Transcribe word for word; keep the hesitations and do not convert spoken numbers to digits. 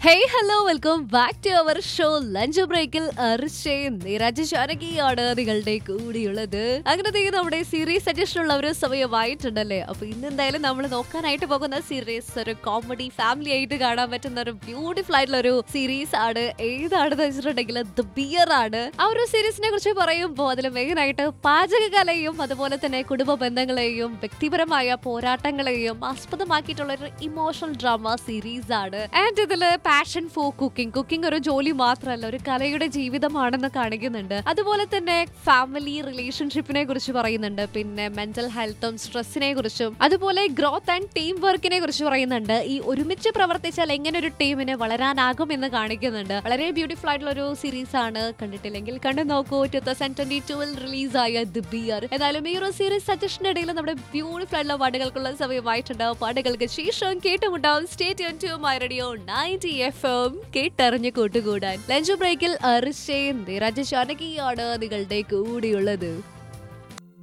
Hey hello welcome back to our show lunch ബ്രേക്കിൽ രാജശാനകിയാണ് നിങ്ങളുടെ കൂടിയുള്ളത്. അങ്ങനെ നമ്മുടെ സീരീസ് സജഷൻ ഉള്ള ഒരു സമയമായിട്ടുണ്ടല്ലേ. അപ്പൊ ഇന്ന് എന്തായാലും നമ്മൾ നോക്കാനായിട്ട് പോകുന്ന സീരീസ് ഒരു കോമഡി ഫാമിലി ആയിട്ട് കാണാൻ പറ്റുന്ന ഒരു ബ്യൂട്ടിഫുൾ ആയിട്ടുള്ള ഒരു സീരീസ് ആണ്. ഏതാണെന്ന് വെച്ചിട്ടുണ്ടെങ്കിൽ ദ ബിയർ ആണ്. ആ ഒരു സീരീസിനെ കുറിച്ച് പറയുമ്പോൾ അതിൽ മെയിൻ ആയിട്ട് പാചകകലയും അതുപോലെ തന്നെ കുടുംബ ബന്ധങ്ങളെയും വ്യക്തിപരമായ പോരാട്ടങ്ങളെയും ആസ്പദമാക്കിയിട്ടുള്ള ഒരു ഇമോഷണൽ ഡ്രാമ സീരീസ് ആണ്. ആൻഡ് ഇതില് പാഷൻ ഫോർ കുക്കിംഗ് കുക്കിംഗ് ഒരു ജോലി മാത്രമല്ല, ഒരു കലയുടെ ജീവിതമാണെന്ന് കാണിക്കുന്നുണ്ട്. അതുപോലെ തന്നെ ഫാമിലി റിലേഷൻഷിപ്പിനെ കുറിച്ച് പറയുന്നുണ്ട്. പിന്നെ മെന്റൽ ഹെൽത്തും സ്ട്രെസ്സിനെ കുറിച്ചും അതുപോലെ ഗ്രോത്ത് ആൻഡ് ടീം വർക്കിനെ കുറിച്ച് പറയുന്നുണ്ട്. ഈ ഒരുമിച്ച് പ്രവർത്തിച്ചാൽ എങ്ങനെ ഒരു ടീമിന് വളരാനാകും എന്ന് കാണിക്കുന്നുണ്ട്. വളരെ ബ്യൂട്ടിഫുൾ ആയിട്ടുള്ള ഒരു സീരീസ് ആണ്. കണ്ടിട്ടില്ലെങ്കിൽ കണ്ടു നോക്കൂ. ടൂ തൗസൻഡ് ട്വന്റി ടൂവിൽ റിലീസായ ദി ബിയർ. ഏതായാലും ഈ ഒരു സീരീസ് സജഷന്റെ ഇടയിൽ നമ്മുടെ ബ്യൂട്ടിഫുൾ ആയിട്ടുള്ള പാട്ടുകൾക്കുള്ള സമയമായിട്ടുണ്ട്. പാട്ടുകൾക്ക് ശേഷം കേട്ടുമുണ്ടാവും. Stay tune to my radio ninety F M. കേട്ടറിഞ്ഞ് കൂട്ടുകൂടാൻ ലഞ്ച് ബ്രേക്കിൽ രാജശാനകിയാണ് നിങ്ങളുടെ കൂടെയുള്ളത്.